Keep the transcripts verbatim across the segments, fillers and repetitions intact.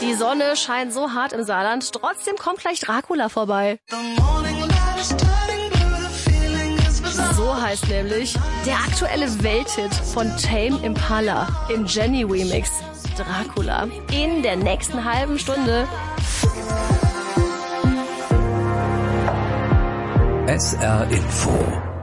Die Sonne scheint so hart im Saarland, trotzdem kommt gleich Dracula vorbei. So heißt nämlich der aktuelle Welthit von Tame Impala im Jenny Remix. Dracula in der nächsten halben Stunde. S R Info.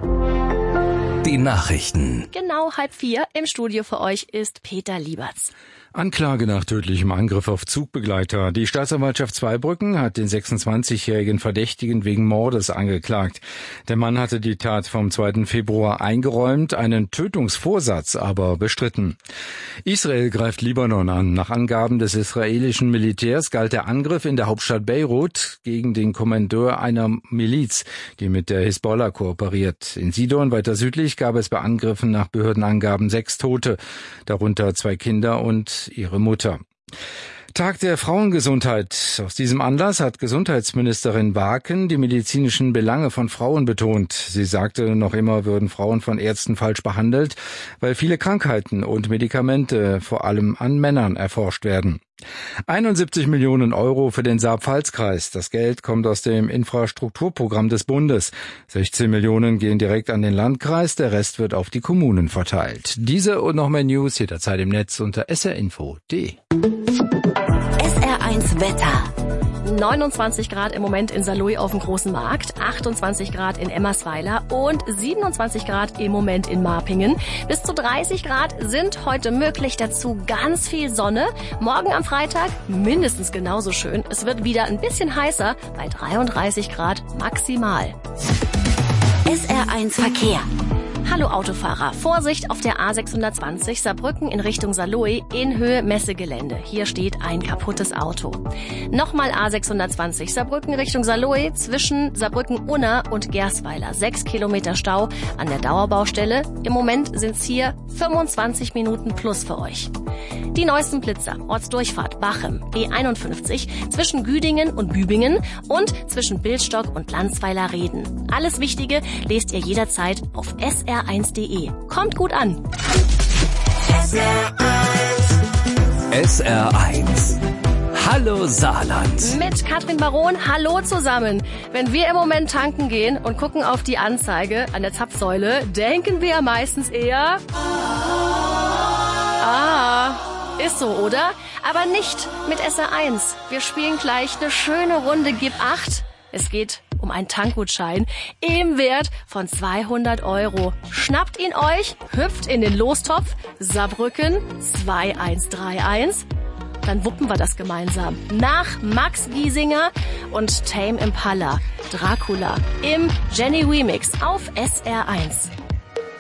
Die Nachrichten. Genau halb vier. Im Studio für euch ist Peter Lieberts. Anklage nach tödlichem Angriff auf Zugbegleiter. Die Staatsanwaltschaft Zweibrücken hat den sechsundzwanzigjährigen Verdächtigen wegen Mordes angeklagt. Der Mann hatte die Tat vom zweiten Februar eingeräumt, einen Tötungsvorsatz aber bestritten. Israel greift Libanon an. Nach Angaben des israelischen Militärs galt der Angriff in der Hauptstadt Beirut gegen den Kommandeur einer Miliz, die mit der Hisbollah kooperiert. In Sidon, weiter südlich, gab es bei Angriffen nach Behördenangaben sechs Tote, darunter zwei Kinder und ihre Mutter. Tag der Frauengesundheit. Aus diesem Anlass hat Gesundheitsministerin Waken die medizinischen Belange von Frauen betont. Sie sagte, noch immer würden Frauen von Ärzten falsch behandelt, weil viele Krankheiten und Medikamente vor allem an Männern erforscht werden. einundsiebzig Millionen Euro für den Saar-Pfalz-Kreis. Das Geld kommt aus dem Infrastrukturprogramm des Bundes. sechzehn Millionen gehen direkt an den Landkreis, der Rest wird auf die Kommunen verteilt. Diese und noch mehr News jederzeit im Netz unter s r info punkt d e. S R eins Wetter. neunundzwanzig Grad im Moment in Saarlouis auf dem Großen Markt, achtundzwanzig Grad in Emmersweiler und siebenundzwanzig Grad im Moment in Marpingen. Bis zu dreißig Grad sind heute möglich, dazu ganz viel Sonne. Morgen am Freitag mindestens genauso schön. Es wird wieder ein bisschen heißer, bei dreiunddreißig Grad maximal. S R eins Verkehr. Hallo Autofahrer, Vorsicht auf der A sechshundertzwanzig Saarbrücken in Richtung Saarlouis in Höhe Messegelände. Hier steht ein kaputtes Auto. Nochmal A sechshundertzwanzig Saarbrücken Richtung Saarlouis zwischen Saarbrücken-Unna und Gersweiler. Sechs Kilometer Stau an der Dauerbaustelle. Im Moment sind's hier fünfundzwanzig Minuten plus für euch. Die neuesten Blitzer, Ortsdurchfahrt Bachem, E einundfünfzig zwischen Güdingen und Bübingen und zwischen Bildstock und Landsweiler-Reden. Alles Wichtige lest ihr jederzeit auf S R eins punkt d e. Kommt gut an. S R eins. S R eins. Hallo Saarland. Mit Katrin Baron, hallo zusammen. Wenn wir im Moment tanken gehen und gucken auf die Anzeige an der Zapfsäule, denken wir meistens eher... Ah, ist so, oder? Aber nicht mit S R eins. Wir spielen gleich eine schöne Runde Gib acht. Es geht um einen Tankgutschein im Wert von zweihundert Euro. Schnappt ihn euch, hüpft in den Lostopf Saarbrücken zwei eins drei eins. Dann wuppen wir das gemeinsam. Nach Max Giesinger und Tame Impala. Dracula im Jenny Remix auf S R eins.